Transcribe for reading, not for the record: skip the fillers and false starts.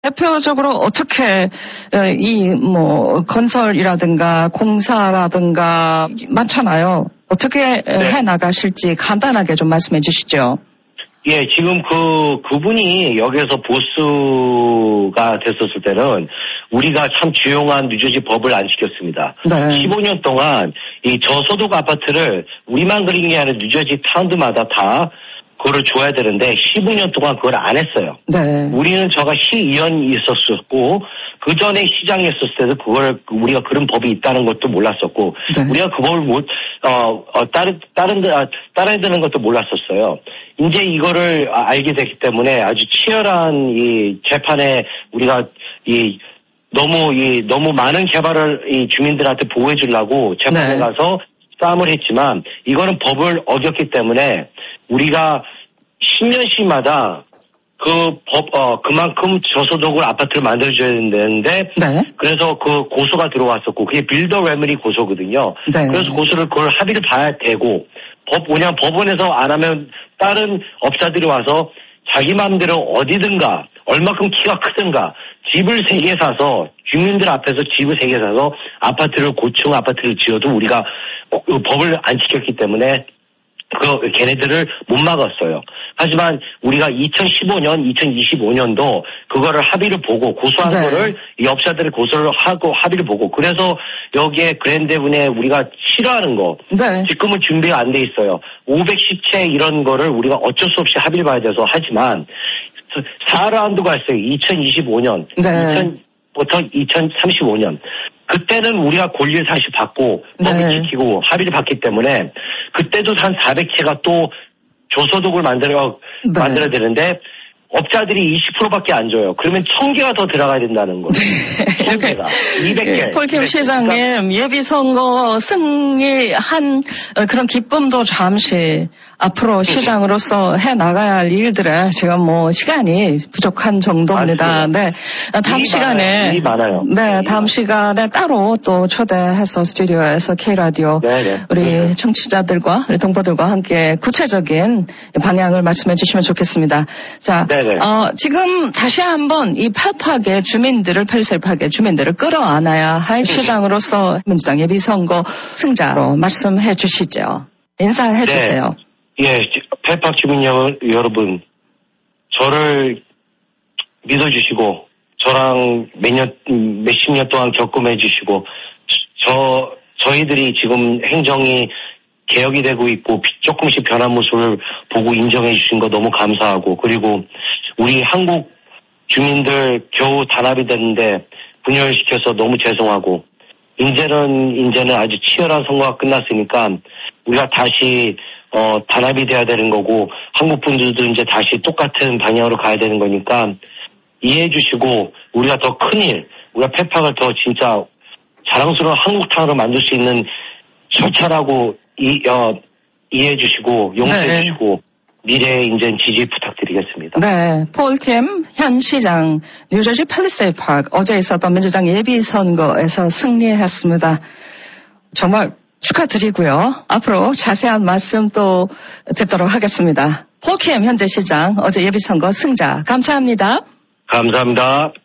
대표적으로 어떻게 건설이라든가 공사라든가 많잖아요. 어떻게 해 나가실지 간단하게 좀 말씀해 주시죠. 예, 지금 그분이 여기에서 보스가 됐었을 때는 우리가 참 주용한 뉴저지 법을 안 지켰습니다. 네. 15년 동안 이 저소득 아파트를 우리만 그린 게 아니라 뉴저지 타운드마다 다 그거를 줘야 되는데 15년 동안 그걸 안 했어요. 네. 우리는 저가 시의원이 있었었고 그 전에 시장에 있었을 때도 그걸 우리가 그런 법이 있다는 것도 몰랐었고 네. 우리가 그걸 따라야 것도 몰랐었어요. 이제 이거를 알게 됐기 때문에 아주 치열한 이 재판에 우리가 너무 많은 개발을 이 주민들한테 보호해 주려고 재판에 가서 싸움을 했지만 이거는 법을 어겼기 때문에 우리가 10년씩마다 그만큼 저소득을 아파트를 만들어줘야 되는데, 그래서 그 고소가 들어왔었고, 그게 빌더 레머리 고소거든요. 네. 그래서 그걸 합의를 봐야 되고, 그냥 법원에서 안 하면 다른 업자들이 와서 자기 마음대로 어디든가, 얼마큼 키가 크든가, 집을 3개 사서, 주민들 앞에서 집을 3개 사서 고층 아파트를 지어도 우리가 법을 안 지켰기 때문에, 걔네들을 못 막았어요. 하지만 우리가 2015년, 2025년도 그거를 합의를 보고 고소한 거를 이 업자들을 고소를 하고 합의를 보고 그래서 여기에 그랜드해븐에 우리가 싫어하는 거 지금은 준비가 안 돼 있어요. 510채 이런 거를 우리가 어쩔 수 없이 합의를 봐야 돼서 하지만 4라운드가 있어요. 2025년, 2000부터 2035년. 그때는 우리가 권리를 다시 받고 법을 지키고 합의를 받기 때문에 그때도 한 400채가 또 조소득을 만들어야 되는데 업자들이 20%밖에 안 줘요. 그러면 1000개가 더 들어가야 된다는 거예요. 1000개가. 200개. 폴킴 시장님, 예비선거 승리한 그런 기쁨도 잠시 앞으로 시장으로서 해 나가야 할 일들에 지금 시간이 부족한 정도입니다. 네. 다음 시간에. 일이 많아요. 네, 다음 시간에 따로 또 초대해서 스튜디오에서 K라디오 우리 청취자들과 우리 동포들과 함께 구체적인 방향을 말씀해 주시면 좋겠습니다. 자, 지금 다시 한번 이 펠팍의 주민들을 끌어안아야 할 시장으로서 민주당 예비선거 승자로 말씀해 주시죠. 인사해 주세요. 예, 펠팍 주민 여러분, 저를 믿어주시고, 저랑 몇십 년 동안 겪음해 주시고, 저희들이 지금 행정이 개혁이 되고 있고, 조금씩 변한 모습을 보고 인정해 주신 거 너무 감사하고, 그리고 우리 한국 주민들 겨우 단합이 됐는데, 분열시켜서 너무 죄송하고, 이제는 아주 치열한 선거가 끝났으니까, 우리가 다시 단합이 돼야 되는 거고 한국 분들도 이제 다시 똑같은 방향으로 가야 되는 거니까 이해해 주시고 우리가 더 큰일, 우리가 펠팍을 더 진짜 자랑스러운 한국탕으로 만들 수 있는 절차라고 이해해 주시고 용서해 주시고 미래에 이제 지지 부탁드리겠습니다. 네, 폴킴 현 시장 뉴저지 팰리세이드 파크 어제 있었던 민주당 예비선거에서 승리했습니다. 정말 축하드리고요. 앞으로 자세한 말씀 또 듣도록 하겠습니다. 폴킴 현재 시장 어제 예비선거 승자 감사합니다. 감사합니다.